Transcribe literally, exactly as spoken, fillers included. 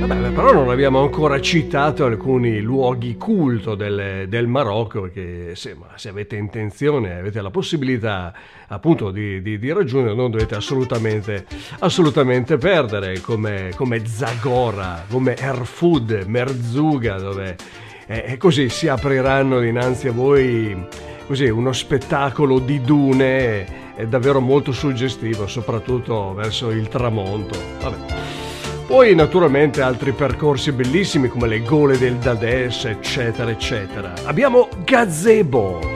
Vabbè, però non abbiamo ancora citato alcuni luoghi culto del, del Marocco che se, ma se avete intenzione, avete la possibilità appunto di, di, di raggiungere, non dovete assolutamente, assolutamente perdere, come, come Zagora, come Erfoud, Merzouga, dove eh, così si apriranno dinanzi a voi così uno spettacolo di dune è davvero molto suggestivo, soprattutto verso il tramonto. Vabbè. Poi naturalmente altri percorsi bellissimi come le gole del Dades, eccetera eccetera. Abbiamo Gazebo.